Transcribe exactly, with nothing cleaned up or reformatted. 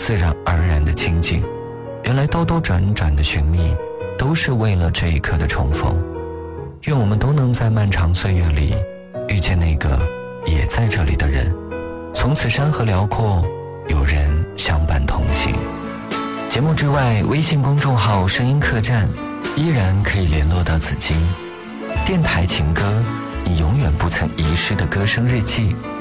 自然而然的亲近。原来兜兜转转的寻觅，都是为了这一刻的重逢。愿我们都能在漫长岁月里遇见那个也在这里的人，从此山河辽阔，有人相伴同行。节目之外，微信公众号声音客栈依然可以联络到紫金。电台情歌，你永远不曾遗失的歌声日记，